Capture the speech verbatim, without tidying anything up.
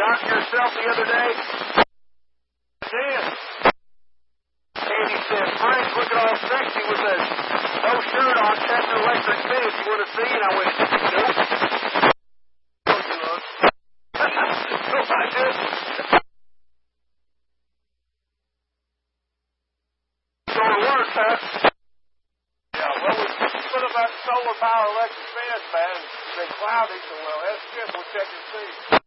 shot yourself the other day? Did. Andy said, Frank, looking all sexy with a no shirt on, testing electric fence. You want to see? And I went, nope. Oh, you look. No, I didn't. Go to work, huh? Yeah, well, we put about solar power electric fence, man. It's been cloudy, so well, that's good. We'll check and see.